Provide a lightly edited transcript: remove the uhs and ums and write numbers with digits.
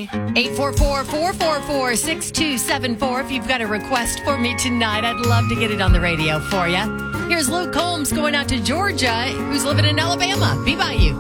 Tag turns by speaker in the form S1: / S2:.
S1: me.
S2: 844-444-6274. If you've got a request for me tonight, I'd love to get it on the radio for you. Here's Luke Combs going out to Georgia, who's living in Alabama. Be by you.